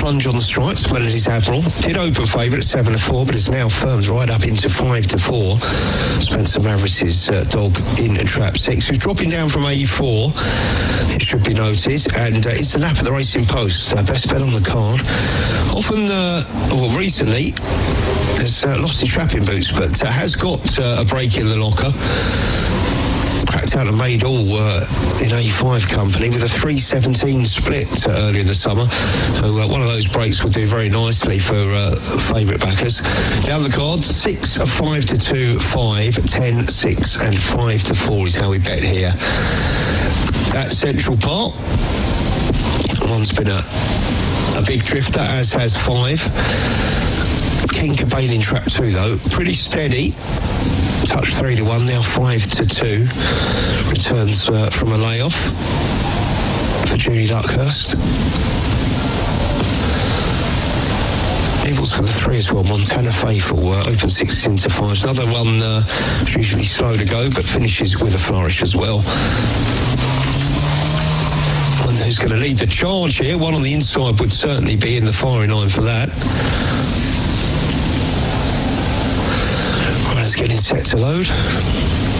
plunge on the stripes. Melody's Admiral did open favourite at 7-4, but it's now firmed right up into 5-4. Spencer Mavericks' dog in trap 6, who's dropping down from A4. It should be noted, and it's the lap at the Racing Post. Best bet on the card. Often, recently, has lost his trapping boots, but has got a break in the locker. Cracked out and made all in A5 company with a 3:17 split early in the summer. So one of those breaks will do very nicely for favourite backers. Down the card, 6, 5-2, 5, 10, 6 and 5-4 is how we bet here. That Central Park, one's been a big drifter, as has 5. Ken Cobain in trap 2 though, pretty steady. Touch 3-1, now 5-2. Returns from a layoff for Julie Luckhurst. Eagles for the 3 as well. Montana Faithful open 6 into 5. Another one usually slow to go, but finishes with a flourish as well. One who's going to lead the charge here. One on the inside would certainly be in the firing line for that. Right, let's get in set to load.